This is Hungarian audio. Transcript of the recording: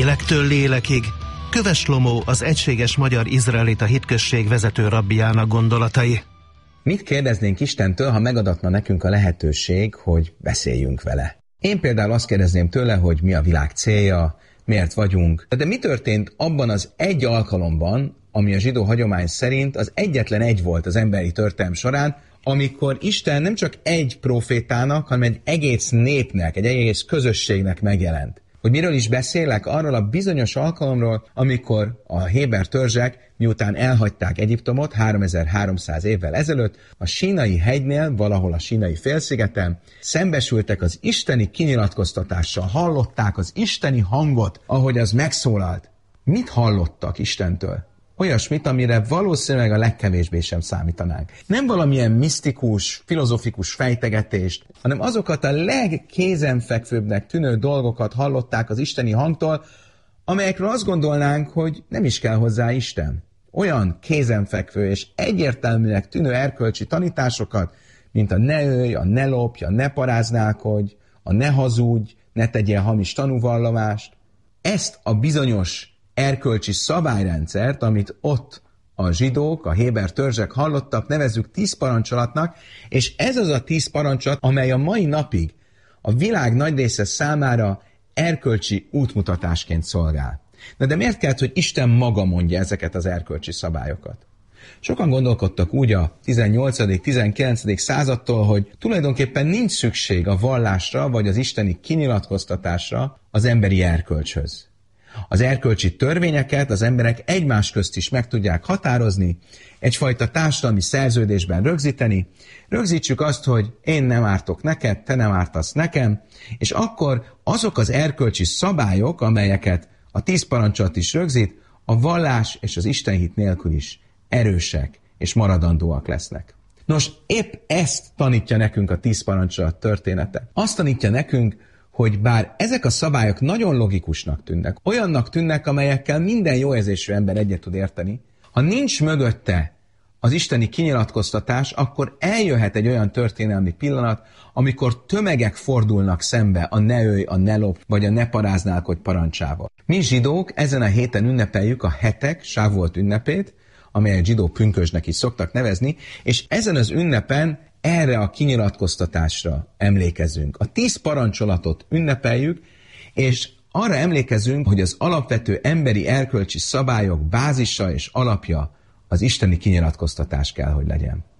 Lélektől lélekig. Köves Lomó, az Egységes Magyar Izraelita Hitközség vezető rabbiának gondolatai. Mit kérdeznénk Istentől, ha megadatna nekünk a lehetőség, hogy beszéljünk vele? Én például azt kérdezném tőle, hogy mi a világ célja, miért vagyunk. De mi történt abban az egy alkalomban, ami a zsidó hagyomány szerint az egyetlen egy volt az emberi történelem során, amikor Isten nem csak egy profétának, hanem egy egész népnek, egy egész közösségnek megjelent. Hogy miről is beszélek? Arról a bizonyos alkalomról, amikor a héber törzsek, miután elhagyták Egyiptomot 3300 évvel ezelőtt, a Sínai hegynél, valahol a Sínai félszigeten szembesültek az isteni kinyilatkoztatással, hallották az isteni hangot, ahogy az megszólalt. Mit hallottak Istentől? Olyasmit, amire valószínűleg a legkevésbé sem számítanánk. Nem valamilyen misztikus, filozofikus fejtegetést, hanem azokat a legkézenfekvőbbnek tűnő dolgokat hallották az isteni hangtól, amelyekről azt gondolnánk, hogy nem is kell hozzá Isten. Olyan kézenfekvő és egyértelműnek tűnő erkölcsi tanításokat, mint a ne ölj, a ne lopj, a ne paráználkodj, a ne hazudj, ne tegyél hamis tanúvallomást. Ezt a bizonyos erkölcsi szabályrendszert, amit ott a zsidók, a héber törzsek hallottak, nevezzük 10 parancsolatnak, és ez az a 10 parancsolat, amely a mai napig a világ nagy része számára erkölcsi útmutatásként szolgál. Na de miért kellett, hogy Isten maga mondja ezeket az erkölcsi szabályokat? Sokan gondolkodtak úgy a 18.-19. századtól, hogy tulajdonképpen nincs szükség a vallásra vagy az isteni kinyilatkoztatásra az emberi erkölcshöz. Az erkölcsi törvényeket az emberek egymás közt is meg tudják határozni, egyfajta társadalmi szerződésben rögzíteni. Rögzítsük azt, hogy én nem ártok neked, te nem ártasz nekem, és akkor azok az erkölcsi szabályok, amelyeket a 10 parancsolat is rögzít, a vallás és az istenhit nélkül is erősek és maradandóak lesznek. Nos, épp ezt tanítja nekünk a 10 parancsolat története. Azt tanítja nekünk, hogy bár ezek a szabályok nagyon logikusnak tűnnek, olyannak tűnnek, amelyekkel minden jó érzésű ember egyet tud érteni, ha nincs mögötte az isteni kinyilatkoztatás, akkor eljöhet egy olyan történelmi pillanat, amikor tömegek fordulnak szembe a ne ölj, a ne lopj, vagy a ne paráználkodj parancsával. Mi zsidók ezen a héten ünnepeljük a hetek, Sávuot ünnepét, amelyet zsidó pünkösdnek is szoktak nevezni, és ezen az ünnepen erre a kinyilatkoztatásra emlékezünk. A 10 parancsolatot ünnepeljük, és arra emlékezünk, hogy az alapvető emberi erkölcsi szabályok bázisa és alapja az isteni kinyilatkoztatás kell, hogy legyen.